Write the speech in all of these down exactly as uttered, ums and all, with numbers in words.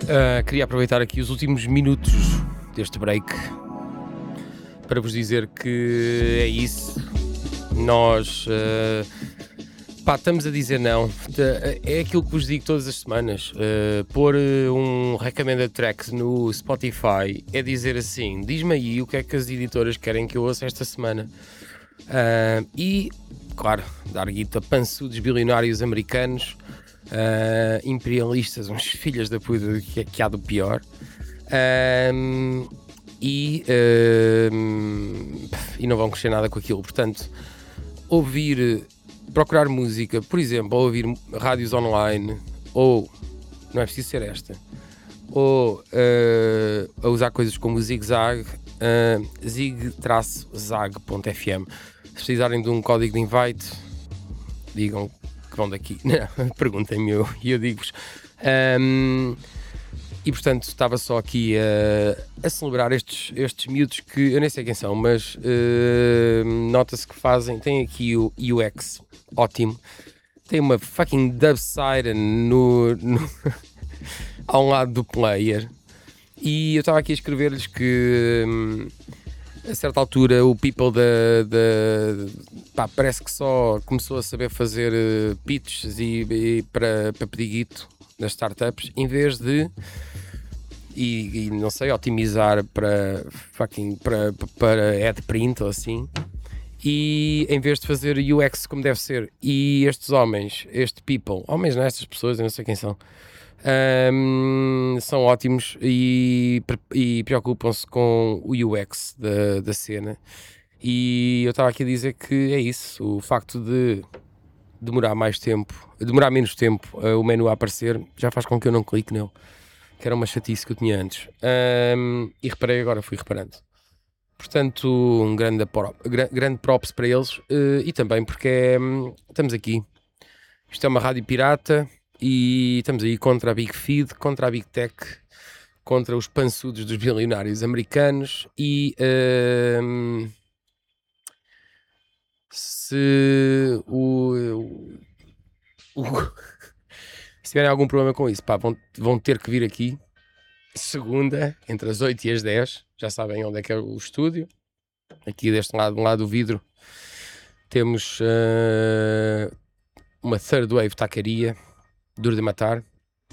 Uh, queria aproveitar aqui os últimos minutos deste break para vos dizer que é isso. Nós uh, pá, estamos a dizer não. É aquilo que vos digo todas as semanas. Uh, pôr um recommended track no Spotify é dizer assim: diz-me aí o que é que as editoras querem que eu ouça esta semana. Uh, e, claro, dar guita pançudos bilionários americanos. Uh, imperialistas, uns filhos da puta que, que há do pior, um, e, um, e não vão crescer nada com aquilo. Portanto, ouvir, procurar música, por exemplo, ou ouvir rádios online, ou não é preciso ser esta, ou uh, a usar coisas como o Zig-Zag, uh, zig-zag ponto f m. Se precisarem de um código de invite, digam que vão daqui, não, perguntem-me eu e eu digo-vos. Um, e portanto estava só aqui a, a celebrar estes, estes miúdos que eu nem sei quem são, mas uh, nota-se que fazem, tem aqui o U X ótimo, tem uma fucking dub siren no, no ao lado do player, e eu estava aqui a escrever-lhes que um, a certa altura o people da, da pá, parece que só começou a saber fazer uh, pitches e, e para, para pedir guito nas startups, em vez de e, e não sei, otimizar para fucking para, para ad print ou assim, e em vez de fazer U X como deve ser. E estes homens, este people, homens não, estas pessoas, eu não sei quem são, Um, são ótimos e, e preocupam-se com o U X da, da cena. E eu estava aqui a dizer que é isso, o facto de demorar mais tempo, demorar menos tempo uh, o menu a aparecer, já faz com que eu não clique nele, que era uma chatice que eu tinha antes. Um, e reparei agora, fui reparando. Portanto, um grande, grande props para eles, uh, e também porque é, estamos aqui, isto é uma rádio pirata. E estamos aí contra a Big Feed, contra a Big Tech, contra os pançudos dos bilionários americanos. E uh, se o, o, o se tiverem algum problema com isso, pá, vão, vão ter que vir aqui segunda, entre as oito e as dez. Já sabem onde é que é o estúdio. Aqui deste lado, do lado do vidro, temos uh, uma third wave tacaria. Duro de matar.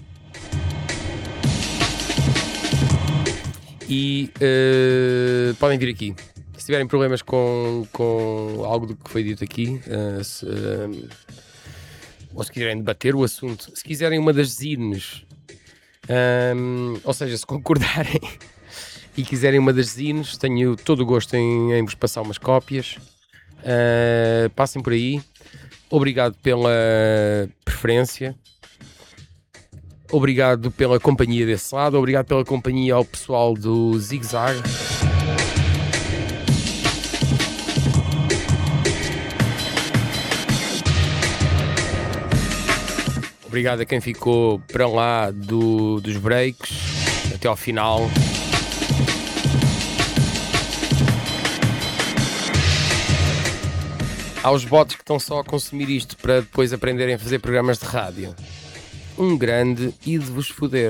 E uh, podem vir aqui. Se tiverem problemas com, com algo do que foi dito aqui, uh, se, uh, ou se quiserem debater o assunto, se quiserem uma das zines, um, ou seja, se concordarem e quiserem uma das zines, tenho todo o gosto em, em vos passar umas cópias. Uh, passem por aí. Obrigado pela preferência. Obrigado pela companhia desse lado, obrigado pela companhia ao pessoal do Zig-Zag. Obrigado a quem ficou para lá do, dos breaks até ao final. Aos bots que estão só a consumir isto para depois aprenderem a fazer programas de rádio, um grande e de vos foder.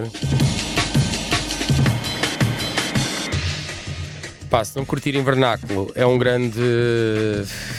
Pá, se não curtirem vernáculo, é um grande